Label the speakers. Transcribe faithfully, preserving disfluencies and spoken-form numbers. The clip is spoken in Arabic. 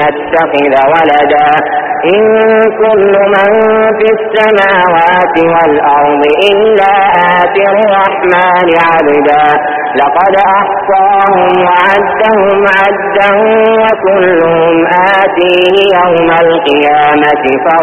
Speaker 1: يتخذ ولدا إن كل من في السماوات والأرض إلا آتي الرحمن عبدا لقد أحصاهم وعدهم عدا وكلهم آتيه يوم القيامة